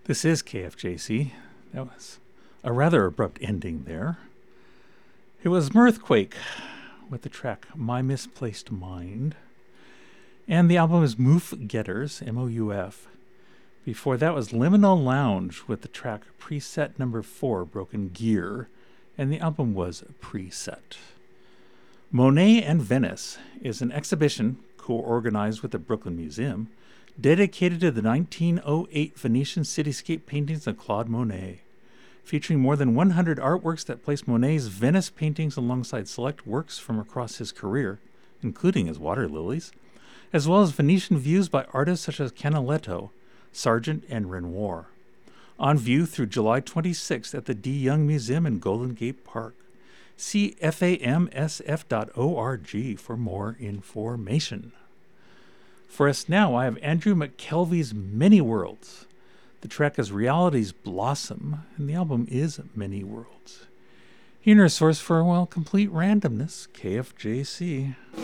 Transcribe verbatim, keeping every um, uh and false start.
This is K F J C. That was a rather abrupt ending there. It was Mirthquake with the track My Misplaced Mind. And the album is Moof Getters, M O U F. Before that was Liminal Lounge with the track Preset Number four, Broken Gear. And the album was Preset. Monet and Venice is an exhibition co-organized with the Brooklyn Museum dedicated to the nineteen oh eight Venetian cityscape paintings of Claude Monet, featuring more than one hundred artworks that place Monet's Venice paintings alongside select works from across his career, including his water lilies, as well as Venetian views by artists such as Canaletto, Sargent, and Renoir. On view through July twenty-sixth at the D. Young Museum in Golden Gate Park. See F A M S F dot org for more information. For us now, I have Andrew McKelvey's Many Worlds. The track is Reality's Blossom, and the album is Many Worlds. Here in our source for, well, complete randomness, K F J C.